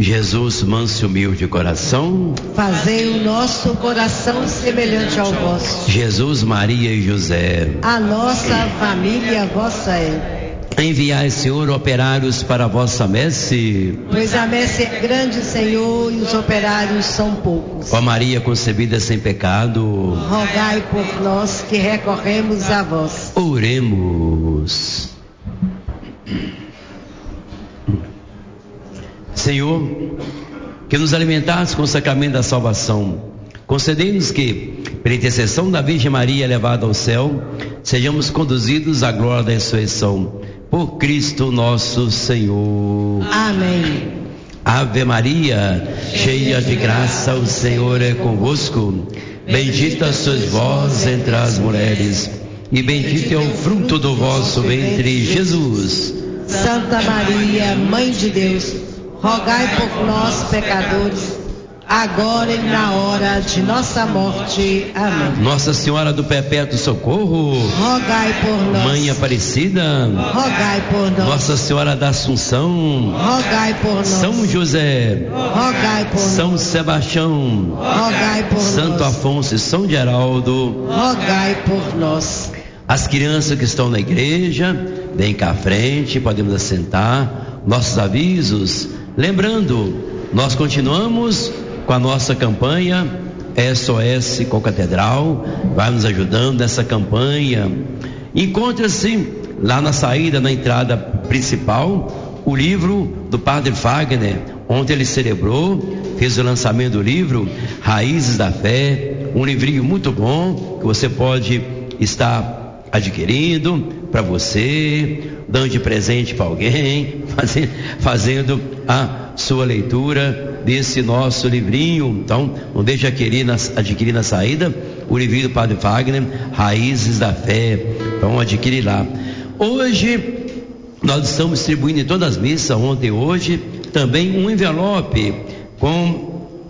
Jesus, manso e humilde de coração, fazei o nosso coração semelhante ao vosso. Jesus, Maria e José, a nossa família vossa é. Enviai, Senhor, operários para a vossa messe, pois a messe é grande, Senhor, e os operários são poucos. Ó Maria concebida sem pecado, rogai por nós que recorremos a vós. Oremos. Senhor, que nos alimentasse com o sacramento da salvação, concedei-nos que, pela intercessão da Virgem Maria elevada ao céu, sejamos conduzidos à glória da ressurreição. Por Cristo nosso Senhor. Amém. Ave Maria, cheia de graça, o Senhor é convosco. Bendita sois vós entre as mulheres, e bendito é o fruto do vosso ventre, Jesus. Santa Maria, Mãe de Deus, rogai por nós, pecadores, agora e na hora de nossa morte. Amém. Nossa Senhora do Perpétuo Socorro, rogai por nós. Mãe Aparecida, rogai por nós. Nossa Senhora da Assunção, rogai por nós. São José, rogai por São nós. Sebastião, rogai por Santo nós. Afonso e São Geraldo, rogai por nós. As crianças que estão na igreja, vem cá à frente, podemos assentar. Nossos avisos, lembrando, nós continuamos com a nossa campanha SOS Concatedral, vai nos ajudando nessa campanha. Encontra-se lá na saída, na entrada principal, o livro do Padre Wagner. Ontem ele celebrou, fez o lançamento do livro Raízes da Fé, um livrinho muito bom que você pode estar adquirindo para você, dando de presente para alguém, fazendo a sua leitura desse nosso livrinho. Então, não deixe adquirir na saída o livrinho do Padre Wagner, Raízes da Fé. Então, adquire lá. Hoje, nós estamos distribuindo em todas as missas, ontem e hoje, também um envelope com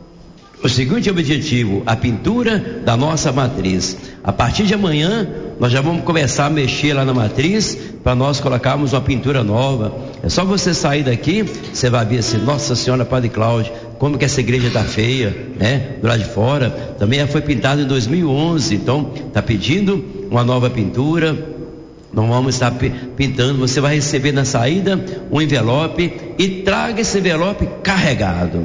o seguinte objetivo: a pintura da nossa matriz. A partir de amanhã, nós já vamos começar a mexer lá na matriz para nós colocarmos uma pintura nova. É só você sair daqui, você vai ver assim: Nossa Senhora, Padre Cláudio, como que essa igreja está feia, né? Do lado de fora. Também já foi pintado em 2011, então está pedindo uma nova pintura. Não vamos estar pintando. Você vai receber na saída um envelope e traga esse envelope carregado.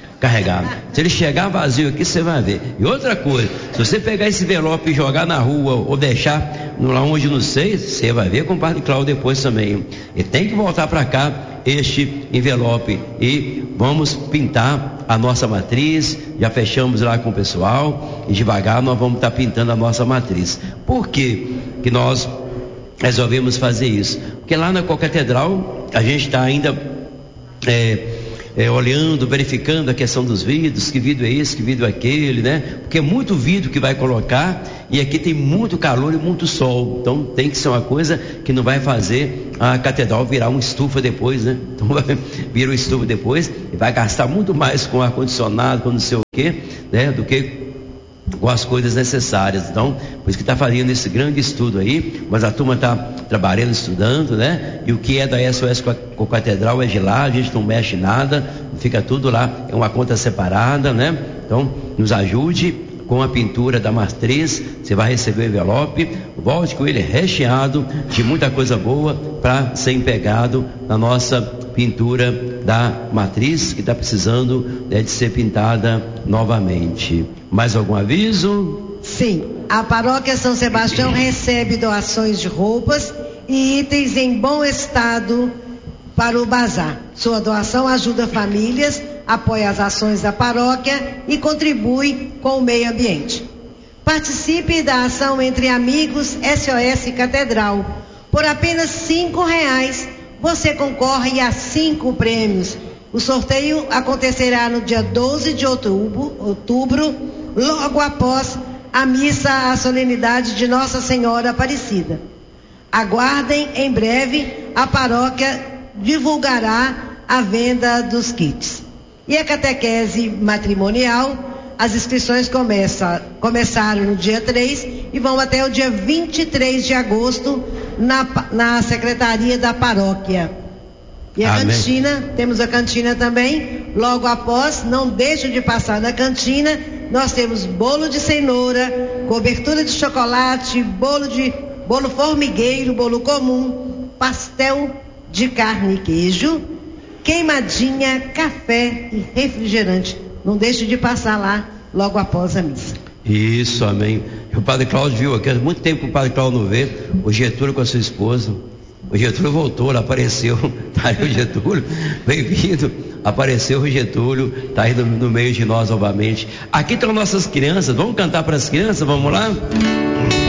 Se ele chegar vazio aqui, você vai ver. E outra coisa, se você pegar esse envelope e jogar na rua ou deixar lá onde não sei, você vai ver com o Padre Cláudio depois também. E tem que voltar para cá este envelope e vamos pintar a nossa matriz. Já fechamos lá com o pessoal e devagar nós vamos estar pintando a nossa matriz. Por que nós resolvemos fazer isso? Porque lá na Concatedral a gente está ainda olhando, verificando a questão dos vidros, que vidro é esse, que vidro é aquele, né? Porque é muito vidro que vai colocar e aqui tem muito calor e muito sol, então tem que ser uma coisa que não vai fazer a catedral virar uma estufa depois, né? Então vira uma estufa depois e vai gastar muito mais com ar-condicionado, com não sei o que, né? Do que com as coisas necessárias. Então, por isso que está fazendo esse grande estudo aí, mas a turma está trabalhando, estudando, né? E o que é da SOS Concatedral é de lá, a gente não mexe nada, fica tudo lá, é uma conta separada, né? Então, nos ajude com a pintura da matriz. Você vai receber o envelope, volte com ele recheado de muita coisa boa para ser empregado na nossa pintura da matriz, que está precisando, né, de ser pintada novamente. Mais algum aviso? Sim, a paróquia São Sebastião recebe doações de roupas e itens em bom estado para o bazar. Sua doação ajuda famílias, apoia as ações da paróquia e contribui com o meio ambiente. Participe da ação Entre Amigos SOS Catedral. Por apenas R$5, você concorre a 5 prêmios. O sorteio acontecerá no dia 12 de outubro, logo após a missa à solenidade de Nossa Senhora Aparecida. Aguardem, em breve a paróquia divulgará a venda dos kits. E a catequese matrimonial, as inscrições começaram no dia 3 e vão até o dia 23 de agosto na secretaria da paróquia. E a cantina, temos a cantina também, Logo após, não deixe de passar na cantina. Nós temos bolo de cenoura, cobertura de chocolate, bolo formigueiro, bolo comum, pastel de carne e queijo, queimadinha, café e refrigerante. Não deixe de passar lá logo após a missa. Isso, amém. O Padre Cláudio viu aqui, há muito tempo que o Padre Cláudio não vê o Getúlio com a sua esposa. O Getúlio voltou, ele apareceu, tá aí o Getúlio, bem-vindo, apareceu o Getúlio, tá aí no meio de nós novamente. Aqui estão nossas crianças, vamos cantar para as crianças, vamos lá?